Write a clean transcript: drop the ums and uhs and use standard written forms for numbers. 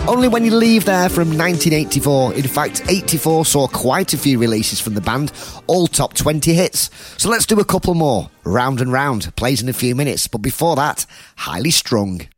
Only When You Leave there from 1984. In fact, 84 saw quite a few releases from the band, all top 20 hits. So let's do a couple more. Round and Round plays in a few minutes, but before that, Highly Strung.